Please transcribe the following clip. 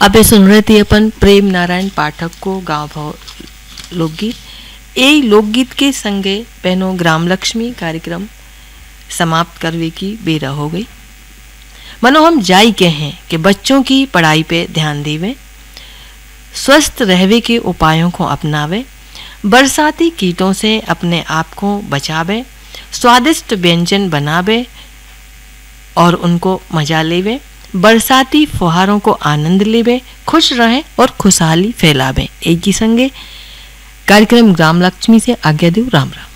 आपे सुन रहे थे अपन प्रेम नारायण पाठक को गाँव भाव लोकगीत। यही लोकगीत के संगे बहनों ग्राम लक्ष्मी कार्यक्रम समाप्त करने की बेरा हो गई। मनो हम जाई के हैं कि बच्चों की पढ़ाई पे ध्यान देवे, स्वस्थ रहने के उपायों को अपनावे, बरसाती कीटों से अपने आप को बचावे, स्वादिष्ट व्यंजन बनावे और उनको मजा लेवे, बरसाती फुहारों को आनंद लेवे, खुश रहें और खुशहाली फैलावे। एक ही संगे कार्यक्रम ग्राम लक्ष्मी से आज्ञा दो। राम राम।